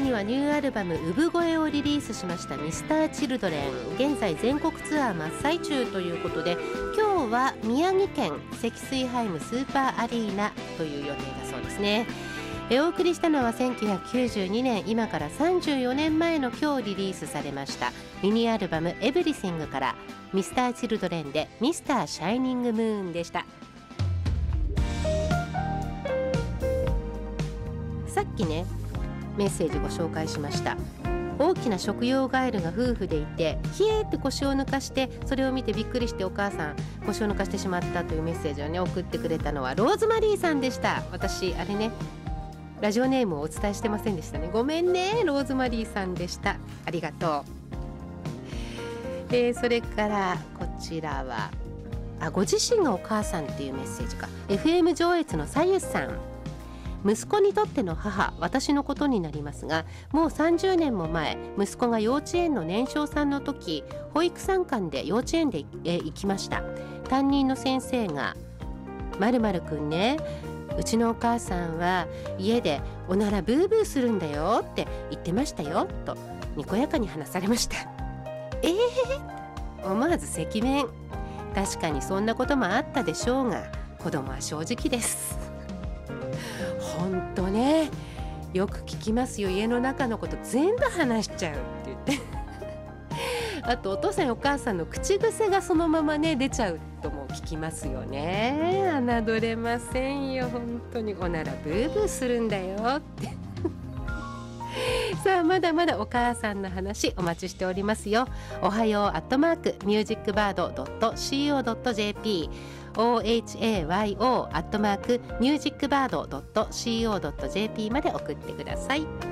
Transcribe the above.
にはニューアルバム産声をリリースしました Mr.Children、 現在全国ツアー真っ最中ということで、今日は宮城県積水ハイムスーパーアリーナという予定だそうですね。お送りしたのは1992年、今から34年前の今日リリースされましたミニアルバムエブリシングから Mr.Children で Mr. Shining Moon でした。さっきねメッセージご紹介しました。大きな食用ガエルが夫婦でいて、ひえーって腰を抜かして、それを見てびっくりしてお母さん腰を抜かしてしまったというメッセージをね送ってくれたのはローズマリーさんでした。私あれねラジオネームをお伝えしてませんでしたね。ごめんね、ローズマリーさんでした。ありがとう。それからこちらはご自身がお母さんっていうメッセージか。 FM 上越のさゆさん、息子にとっての母、私のことになりますが、もう30年も前、息子が幼稚園の年少さんの時、保育参観で幼稚園で行きました。担任の先生が、〇〇くんね、うちのお母さんは家でおならブーブーするんだよって言ってましたよとにこやかに話されました。思わず赤面。確かにそんなこともあったでしょうが、子供は正直です。本当ね、よく聞きますよ。家の中のこと全部話しちゃうって言ってあとお父さんお母さんの口癖がそのままね出ちゃうとも聞きますよね。侮れませんよ本当に。おならブーブーするんだよってさあまだまだお母さんの話お待ちしておりますよ。おはよう@musicbird.co.jp ohayo@musicbird.co.jp まで送ってください。